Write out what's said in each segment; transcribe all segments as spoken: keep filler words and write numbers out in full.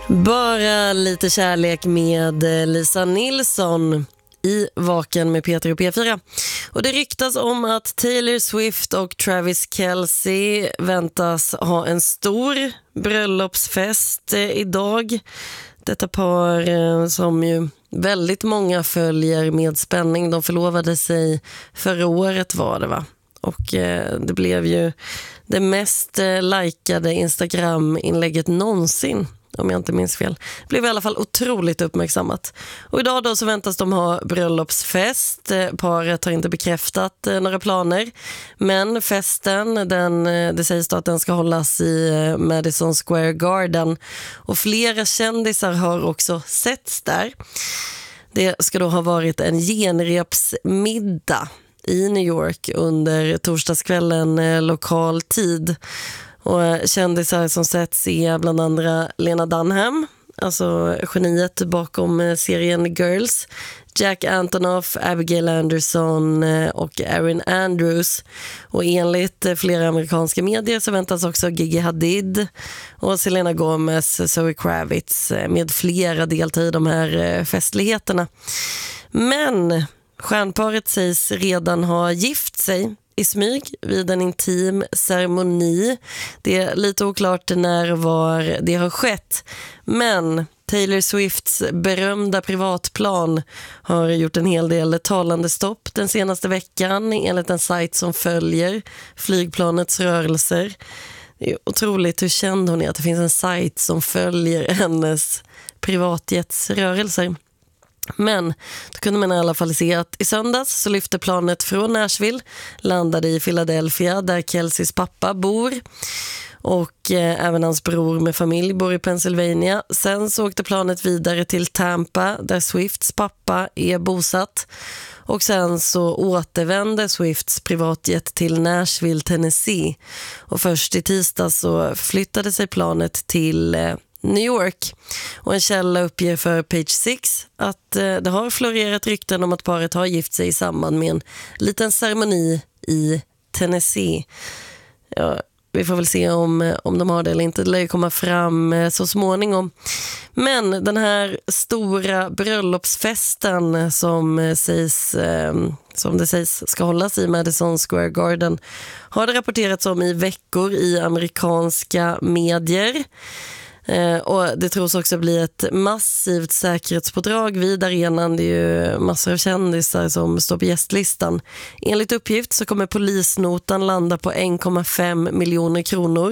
Bara lite kärlek med Lisa Nilsson i Vaken med Peter och P fyra. Och det ryktas om att Taylor Swift och Travis Kelce väntas ha en stor bröllopsfest idag. Detta par som ju väldigt många följer med spänning. De förlovade sig förra året var det va? Och eh, det blev ju det mest eh, likade Instagram-inlägget någonsin, om jag inte minns fel. Det blev i alla fall otroligt uppmärksammat. Och idag då så väntas de ha bröllopsfest. Paret har inte bekräftat eh, några planer. Men festen, den, eh, det sägs då att den ska hållas i eh, Madison Square Garden. Och flera kändisar har också setts där. Det ska då ha varit en genrepsmiddag i New York under torsdagskvällen eh, lokal tid. Och kändisar som setts är bland andra Lena Dunham, alltså geniet bakom serien Girls, Jack Antonoff, Abigail Anderson och Erin Andrews. Och enligt flera amerikanska medier så väntas också Gigi Hadid och Selena Gomez, Zoe Kravitz med flera delta i de här festligheterna. Men stjärnparet sägs redan ha gift sig i smyg vid en intim ceremoni. Det är lite oklart när var det har skett. Men Taylor Swifts berömda privatplan har gjort en hel del talande stopp den senaste veckan enligt en sajt som följer flygplanets rörelser. Det är otroligt hur känd hon är att det finns en sajt som följer hennes privatjets rörelser. Men då kunde man i alla fall se att i söndags så lyfte planet från Nashville, landade i Philadelphia där Kelces pappa bor och eh, även hans bror med familj bor i Pennsylvania. Sen så åkte planet vidare till Tampa där Swifts pappa är bosatt. Och sen så återvände Swifts privatjet till Nashville, Tennessee. Och först i tisdag så flyttade sig planet till eh, New York. Och en källa uppger för Page Six att eh, det har florerat rykten om att paret har gift sig i samband med en liten ceremoni i Tennessee. Ja, vi får väl se om, om de har det eller inte. Det lär ju komma fram eh, så småningom. Men den här stora bröllopsfesten som, eh, sägs, eh, som det sägs ska hållas i Madison Square Garden har det rapporterats om i veckor i amerikanska medier. Eh, och det tros också bli ett massivt säkerhetspådrag vid arenan. Det är ju massor av kändisar som står på gästlistan. Enligt uppgift så kommer polisnotan landa på en komma fem miljoner kronor.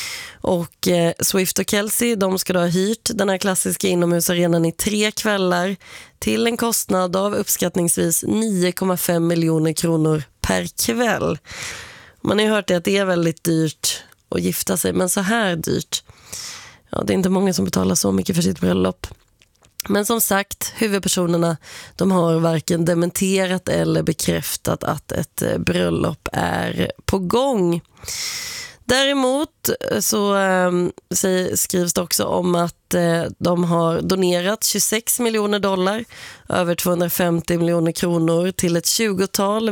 Och eh, Swift och Kelce, de ska då ha hyrt den här klassiska inomhusarenan i tre kvällar till en kostnad av uppskattningsvis nio komma fem miljoner kronor per kväll. Man har ju hört det att det är väldigt dyrt att gifta sig, men så här dyrt. Ja, det är inte många som betalar så mycket för sitt bröllop. Men som sagt, huvudpersonerna de har varken dementerat eller bekräftat att ett bröllop är på gång. Däremot så eh, skrivs det också om att eh, de har donerat tjugosex miljoner dollar, över tvåhundrafemtio miljoner kronor till ett tjugotal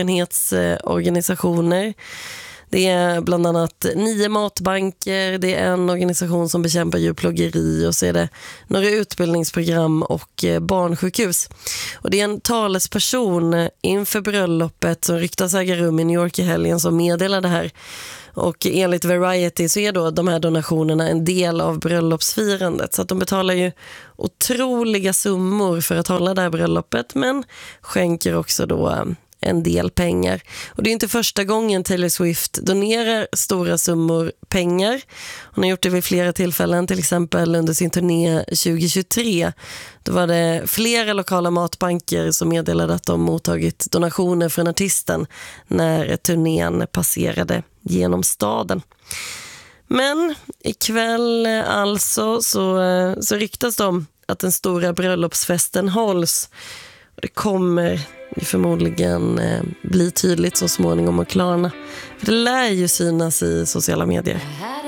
välgörenhetsorganisationer. Eh, Det är bland annat nio matbanker, det är en organisation som bekämpar djurplågeri och så är det några utbildningsprogram och barnsjukhus. Och det är en talesperson inför bröllopet som ryktas äga rum i New York i helgen som meddelar det här. Och enligt Variety så är då de här donationerna en del av bröllopsfirandet. Så att de betalar ju otroliga summor för att hålla det här bröllopet, men skänker också då en del pengar. Och det är inte första gången Taylor Swift donerar stora summor pengar. Hon har gjort det vid flera tillfällen, till exempel under sin turné tjugohundratjugotre. Då var det flera lokala matbanker som meddelade att de mottagit donationer från artisten när turnén passerade genom staden. Men ikväll alltså så, så ryktas det om att den stora bröllopsfesten hålls. Och det kommer förmodligen bli tydligt så småningom och klarna. För det lär ju synas i sociala medier.